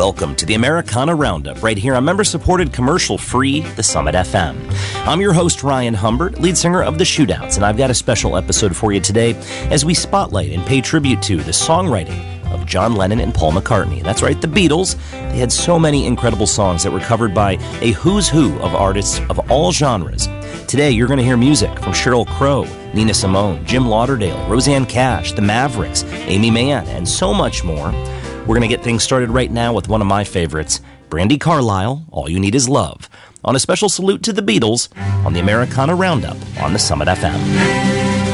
Welcome to the Americana Roundup right here on member-supported commercial-free The Summit FM. I'm your host, Ryan Humbert, lead singer of The Shootouts, and I've got a special episode for you today as we spotlight and pay tribute to the songwriting of John Lennon and Paul McCartney. That's right, the Beatles. They had so many incredible songs that were covered by a who's who of artists of all genres. Today, you're going to hear music from Sheryl Crow, Nina Simone, Jim Lauderdale, Roseanne Cash, The Mavericks, Amy Mann, and so much more. We're going to get things started right now with one of my favorites, Brandi Carlile, All You Need Is Love, on a special salute to the Beatles on the Americana Roundup on the Summit FM.